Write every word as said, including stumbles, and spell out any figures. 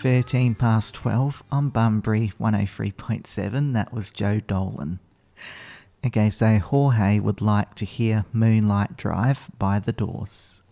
thirteen past twelve on Bunbury one oh three point seven. That was Joe Dolan. Okay, so Jorge would like to hear Moonlight Drive by The Doors.